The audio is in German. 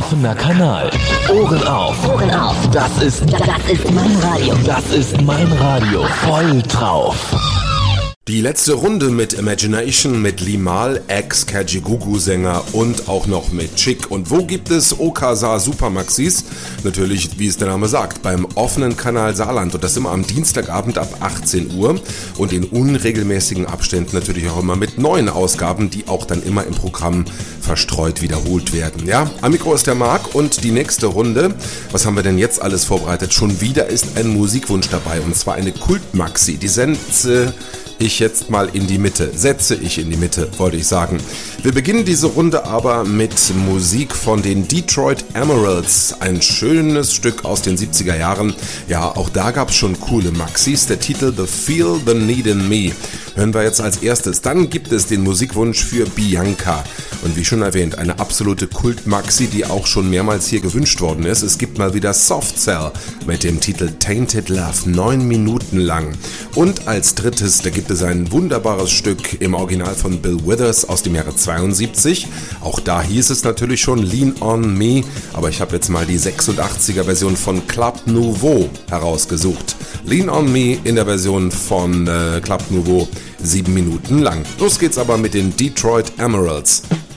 Offener Kanal. Ohren auf. Ohren auf. Das ist mein Radio. Das ist mein Radio. Voll drauf. Die letzte Runde mit Imagination, mit Limahl, Ex-Kajagoogoo-Sänger und auch noch mit Chick. Und wo gibt es Okasa Supermaxis? Natürlich, wie es der Name sagt, beim offenen Kanal Saarland. Und das immer am Dienstagabend ab 18 Uhr. Und in unregelmäßigen Abständen natürlich auch immer mit neuen Ausgaben, die auch dann immer im Programm verstreut wiederholt werden. Ja, am Mikro ist der Marc und die nächste Runde. Was haben wir denn jetzt alles vorbereitet? Schon wieder ist ein Musikwunsch dabei. Und zwar eine Kultmaxi. Die setze ich jetzt mal in die Mitte, wollte ich sagen. Wir beginnen diese Runde aber mit Musik von den Detroit Emeralds. Ein schönes Stück aus den 70er Jahren. Ja, auch da gab es schon coole Maxis. Der Titel The Feel the Need in Me hören wir jetzt als erstes. Dann gibt es den Musikwunsch für Bianca. Und wie schon erwähnt, eine absolute Kult-Maxi, die auch schon mehrmals hier gewünscht worden ist. Es gibt mal wieder Soft Cell mit dem Titel Tainted Love, 9 Minuten lang. Und als drittes, da gibt es ein wunderbares Stück im Original von Bill Withers aus dem Jahre 72. Auch da hieß es natürlich schon Lean on Me, aber ich habe jetzt mal die 86er Version von Club Nouveau herausgesucht. Lean on Me in der Version von Club Nouveau, 7 Minuten lang. Los geht's aber mit den Detroit Emeralds.